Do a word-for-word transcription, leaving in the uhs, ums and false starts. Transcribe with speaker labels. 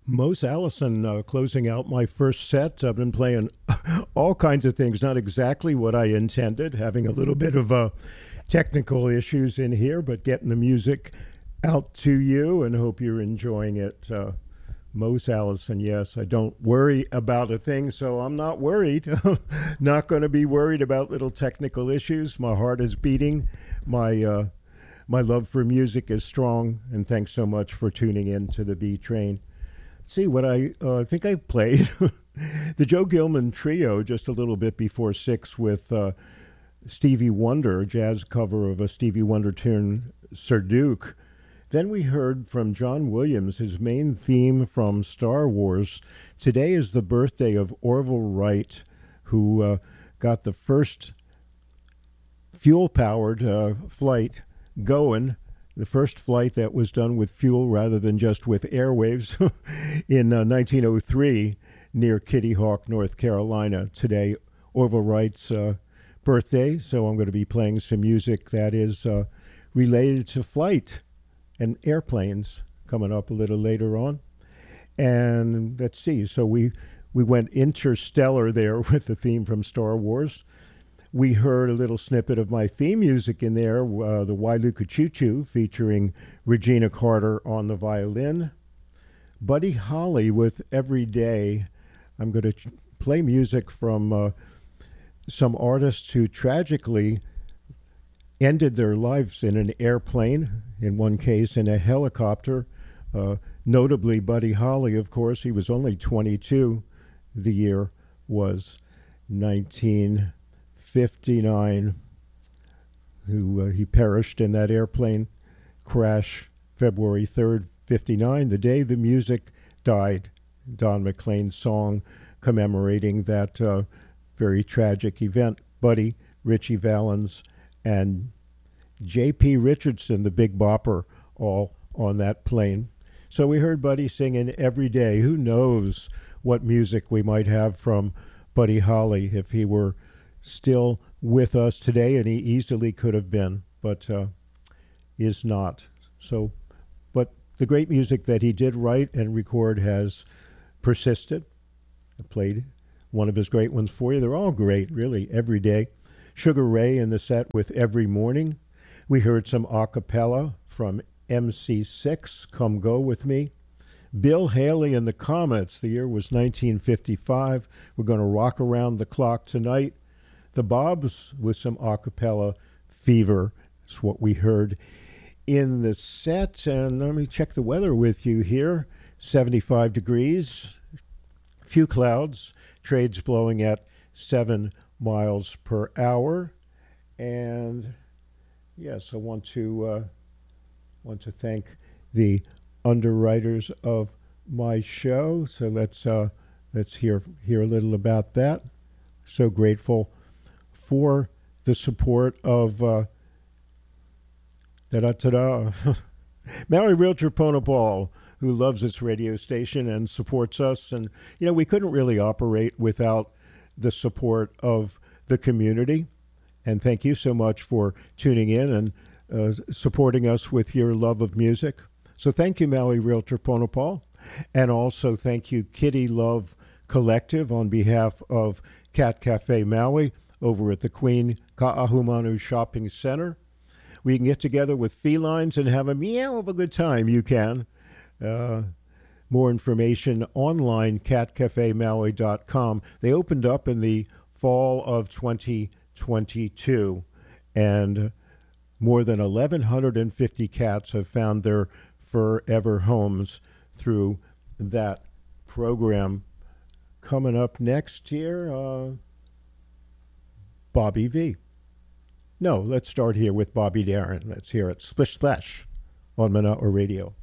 Speaker 1: Mose Allison uh, closing out my first set. I've been playing all kinds of things, not exactly what I intended, having a little bit of uh, technical issues in here, but getting the music out to you and hope you're enjoying it. Uh, Mose Allison, yes, I don't worry about a thing, so I'm not worried. Not going to be worried about little technical issues. My heart is beating. My uh, my love for music is strong, and thanks so much for tuning in to the B Train. See what I uh, think I played the Joe Gilman Trio just a little bit before six with uh, Stevie Wonder, a jazz cover of a Stevie Wonder tune, Sir Duke. Then we heard from John Williams, his main theme from Star Wars. Today is the birthday of Orville Wright, who uh, got the first fuel-powered uh, flight going. The first flight that was done with fuel rather than just with airwaves in uh, nineteen oh three near Kitty Hawk, North Carolina. Today, Orville Wright's uh, birthday, so I'm going to be playing some music that is uh, related to flight and airplanes coming up a little later on. And let's see, so we, we went interstellar there with the theme from Star Wars. We heard a little snippet of my theme music in there, uh, the Wailuka Choo Choo, featuring Regina Carter on the violin. Buddy Holly with Every Day. I'm going to ch- play music from uh, some artists who tragically ended their lives in an airplane, in one case in a helicopter. Uh, notably, Buddy Holly, of course, he was only twenty-two. The year was nineteen fifty-nine, who uh, he perished in that airplane crash February third, fifty-nine, the day the music died. Don McLean's song commemorating that uh, very tragic event. Buddy, Richie Valens, and J P Richardson, the Big Bopper, all on that plane. So we heard Buddy singing Every Day. Who knows what music we might have from Buddy Holly if he were still with us today, and he easily could have been, but uh, is not. So, but the great music that he did write and record has persisted. I played one of his great ones for you. They're all great, really, Every Day. Sugar Ray in the set with Every Morning. We heard some a cappella from M C six, Come Go With Me. Bill Haley and the Comets. The year was nineteen fifty-five. We're going to rock around the clock tonight. The Bobs with some a cappella, Fever. That's what we heard in the set. And let me check the weather with you here. seventy-five degrees, few clouds, trades blowing at seven miles per hour. And yes, I want to uh, want to thank the underwriters of my show. So let's uh, let's hear hear a little about that. So grateful for the support of uh, da-da-da-da, Maui Realtor Ponopal, who loves this radio station and supports us. And, you know, we couldn't really operate without the support of the community. And thank you so much for tuning in and uh, supporting us with your love of music. So thank you, Maui Realtor Ponopal. And also thank you, Kitty Love Collective, on behalf of Cat Cafe Maui over at the Queen Ka'ahumanu Shopping Center. We can get together with felines and have a meow of a good time. You can. Uh, more information online, cat cafe maui dot com. They opened up in the fall of twenty twenty-two, and more than eleven fifty cats have found their forever homes through that program. Coming up next here, uh, Bobby V. No, let's start here with Bobby Darin. Let's hear it. Splish Splash on Mana'a Radio.